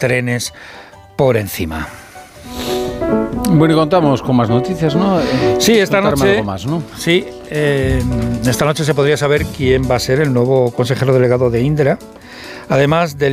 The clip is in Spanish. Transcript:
trenes por encima. Bueno, y contamos con más noticias, ¿no? Sí, esta noche, algo más, ¿no? Sí, esta noche se podría saber quién va a ser el nuevo consejero delegado de Indra, además del